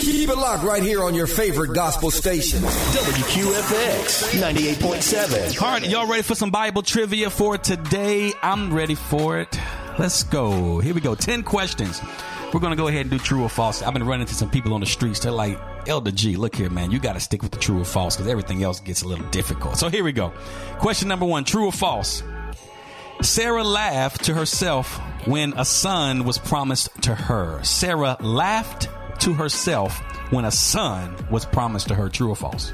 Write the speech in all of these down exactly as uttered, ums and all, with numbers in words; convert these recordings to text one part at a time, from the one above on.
Keep it locked right here on your favorite gospel station. W Q F X ninety-eight point seven. All right, y'all ready for some Bible trivia for today? I'm ready for it. Let's go. Here we go. Ten questions. We're going to go ahead and do true or false. I've been running into some people on the streets. They're like, Elder G, look here, man. You got to stick with the true or false because everything else gets a little difficult. So here we go. Question number one, true or false? Sarah laughed to herself when a son was promised to her. Sarah laughed to herself when a son was promised to her. True or false?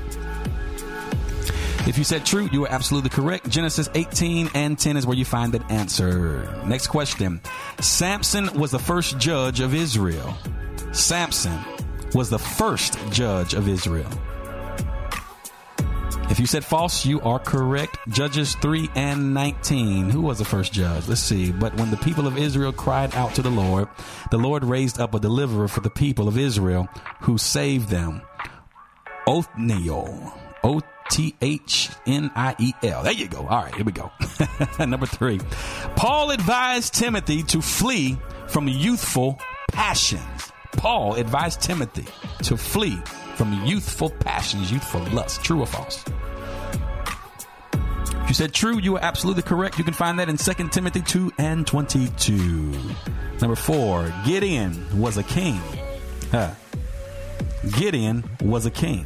If you said true, you are absolutely correct. Genesis eighteen and ten is where you find that answer. Next question. Samson was the first judge of Israel. Samson was the first judge of Israel. If you said false, you are correct. Judges three and nineteen. Who was the first judge? Let's see. But when the people of Israel cried out to the Lord, the Lord raised up a deliverer for the people of Israel who saved them. Othniel. O T H N I E L. There you go. All right, here we go. Number three. Paul advised Timothy to flee from youthful passions. Paul advised Timothy to flee from youthful passions, youthful lust. True or false? If you said true, you are absolutely correct. You can find that in Second Timothy two and twenty-two. Number four. Gideon was a king. Huh. Gideon was a king.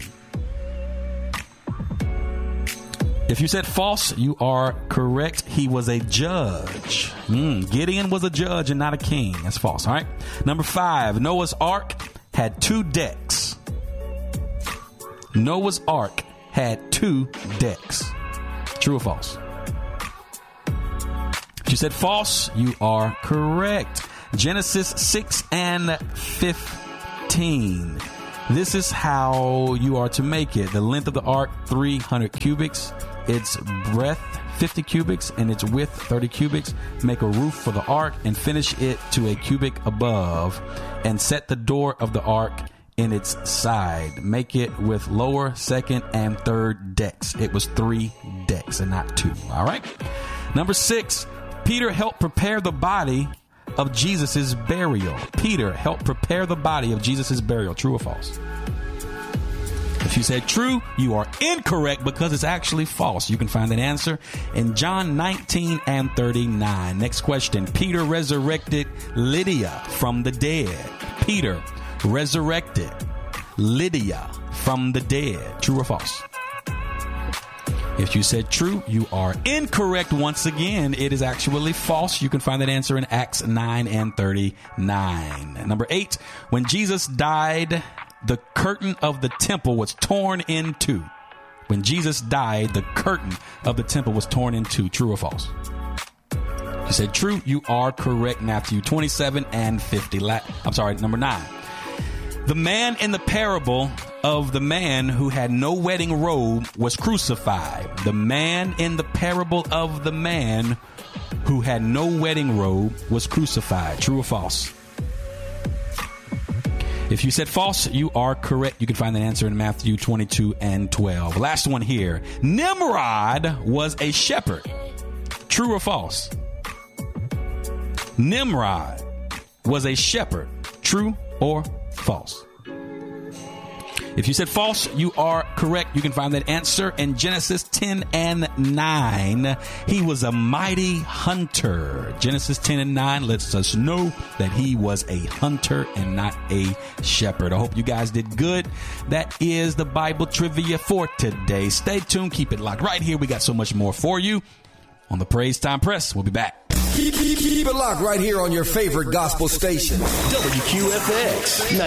If you said false, you are correct. He was a judge. Mm, Gideon was a judge and not a king. That's false. All right. Number five. Noah's Ark had two decks. Noah's Ark had two decks. True or false? If you said false, you are correct. Genesis six and fifteen. This is how you are to make it. The length of the ark, three hundred cubits. Its breadth, fifty cubits, and its width, thirty cubits. Make a roof for the ark and finish it to a cubit above, and set the door of the ark in its side. Make it with lower, second, and third decks. It was three decks and not two. All right. Number six, Peter helped prepare the body of Jesus's burial. Peter helped prepare the body of Jesus's burial. True or false? If you said true, you are incorrect because it's actually false. You can find that answer in John nineteen and thirty-nine. Next question. Peter resurrected Lydia from the dead. Peter resurrected Lydia from the dead. True or false? If you said true, you are incorrect once again. It is actually false. You can find that answer in Acts nine and thirty-nine. Number eight, when Jesus died, the curtain of the temple was torn in two. When Jesus died, the curtain of the temple was torn in two. True or false? If you said true, you are correct. Matthew twenty-seven and fifty. La- I'm sorry, number nine. The man in the parable of the man who had no wedding robe was crucified. The man in the parable of the man who had no wedding robe was crucified. True or false? If you said false, you are correct. You can find the answer in Matthew twenty-two and twelve. Last one here. Nimrod was a shepherd. True or false? Nimrod was a shepherd. True or false? If you said false, you are correct. You can find that answer in Genesis ten and nine. He was a mighty hunter. Genesis ten and nine lets us know that he was a hunter and not a shepherd. I hope you guys did good. That is the Bible trivia for today. Stay tuned. Keep it locked right here. We got so much more for you on the Praise Time Press. We'll be back. Keep, keep, keep it locked right here on your favorite gospel station. W Q F X